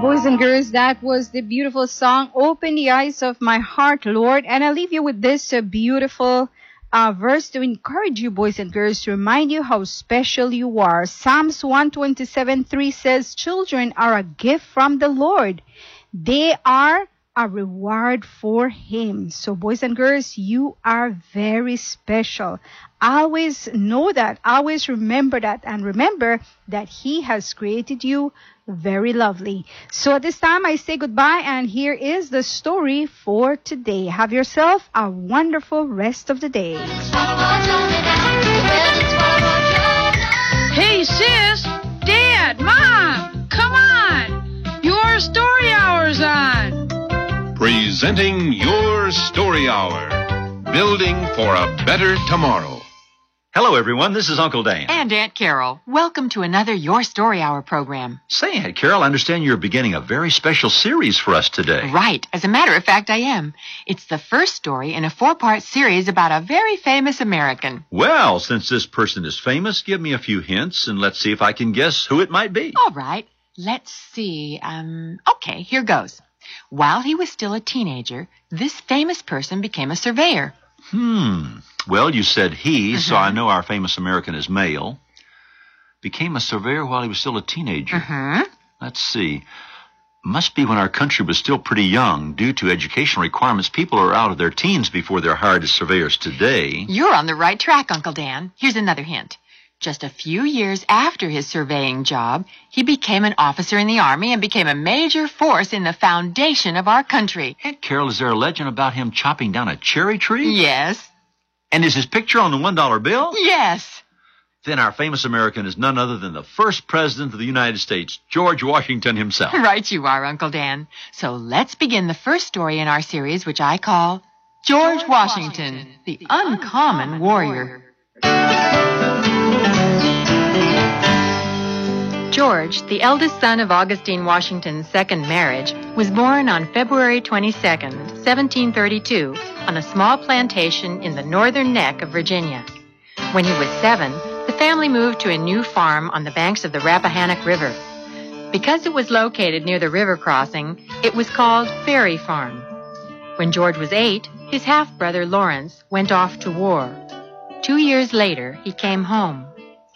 Boys and girls, that was the beautiful song, Open the Eyes of My Heart, Lord. And I'll leave you with this beautiful verse to encourage you, boys and girls, to remind you how special you are. Psalms 127:3 says, children are a gift from the Lord. They are a reward for Him. So, boys and girls, you are very special. Always know that. Always remember that. And remember that He has created you very lovely. So at this time, I say goodbye, and here is the story for today. Have yourself a wonderful rest of the day. Hey, sis, Dad, Mom, come on. Your story hour's on. Presenting Your Story Hour. Building for a better tomorrow. Hello, everyone. This is Uncle Dan. And Aunt Carol. Welcome to another Your Story Hour program. Say, Aunt Carol, I understand you're beginning a very special series for us today. Right. As a matter of fact, I am. It's the first story in a 4-part series about a very famous American. Well, since this person is famous, give me a few hints, and let's see if I can guess who it might be. All right. Let's see. Okay, here goes. While he was still a teenager, this famous person became a surveyor. Well, you said he, so I know our famous American is male. Became a surveyor while he was still a teenager. Let's see. Must be when our country was still pretty young. Due to educational requirements, people are out of their teens before they're hired as surveyors today. You're on the right track, Uncle Dan. Here's another hint. Just a few years after his surveying job, he became an officer in the Army and became a major force in the foundation of our country. Aunt Carol, is there a legend about him chopping down a cherry tree? Yes. And is his picture on the $1 bill? Yes. Then our famous American is none other than the first president of the United States, George Washington himself. Right you are, Uncle Dan. So let's begin the first story in our series, which I call George Washington, the Uncommon Warrior. George, the eldest son of Augustine Washington's second marriage, was born on February 22nd, 1732, on a small plantation in the northern neck of Virginia. When he was 7, the family moved to a new farm on the banks of the Rappahannock River. Because it was located near the river crossing, it was called Ferry Farm. When George was 8, his half-brother Lawrence went off to war. 2 years later, he came home.